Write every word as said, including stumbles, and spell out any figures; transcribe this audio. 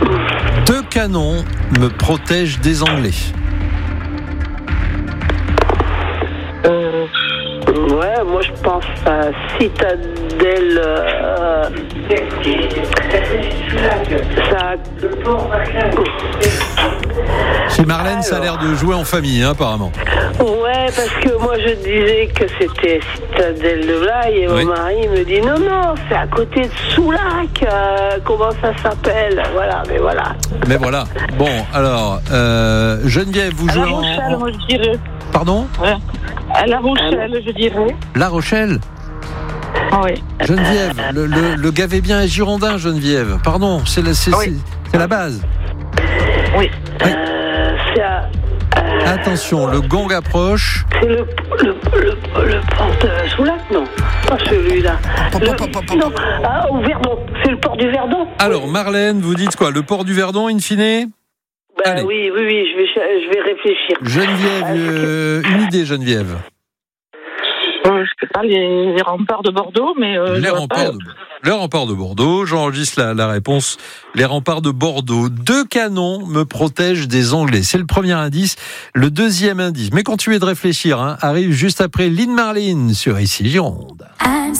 Deux canons me protègent des Anglais. Euh, ouais, moi je pense à Citadelle. Euh, ça. Chez Marlène, Alors. ça a l'air de jouer en famille, hein, apparemment. Ouais, parce que moi je disais que c'était Citadelle de Blaye et Oui. mon mari me dit non, non, c'est à côté de Soulac. Euh, comment ça s'appelle? Voilà, mais voilà. Mais voilà. Bon, alors, euh, Geneviève, vous À jouez La en... Rochelle, moi je dirais. Pardon ? Ouais. À La Rochelle, je dirais. La Rochelle ? Oui. Geneviève, le, le, le gavet bien est girondin, Geneviève. Pardon, c'est la, c'est, Oui. c'est, c'est la base. Oui. Euh, c'est à. euh, Attention, le gong approche. C'est le, le, le, le port de Soulac, non? Pas celui-là. Pop, Le- pop, pop, pop. non, ah, au Verdon. C'est le port du Verdon. Alors, Marlène, vous dites quoi ? Le port du Verdon, in fine ? Ben allez. oui, oui, oui, je vais, ch- je vais réfléchir. Geneviève, euh, une idée, Geneviève. Euh, je sais pas, les, les remparts de Bordeaux, mais. Euh, Les je vois remparts, pas. de, les remparts de Bordeaux, j'enregistre la, la réponse. Les remparts de Bordeaux. Deux canons me protègent des Anglais. C'est le premier indice. Le deuxième indice, mais continuez de réfléchir, hein, arrive juste après Lynn Marlin sur Ici Gironde.